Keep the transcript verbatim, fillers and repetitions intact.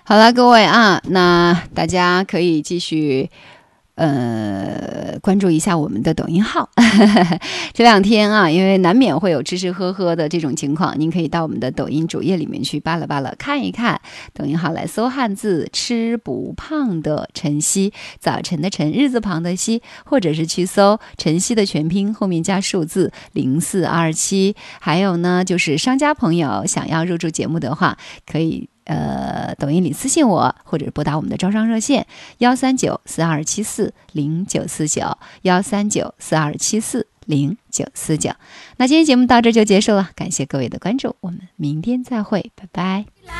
好了，各位啊，那大家可以继续呃，关注一下我们的抖音号这两天啊，因为难免会有吃吃喝喝的这种情况，您可以到我们的抖音主页里面去扒拉扒拉看一看，抖音号来搜汉字吃不胖的晨曦，早晨的晨，日字旁的曦，或者是去搜晨曦的全拼后面加数字零四二七。还有呢，就是商家朋友想要入驻节目的话，可以呃，抖音里私信我，或者拨打我们的招商热线幺三九四二七四零九四九幺三九四二七四零九四九。那今天节目到这就结束了，感谢各位的关注，我们明天再会，拜拜。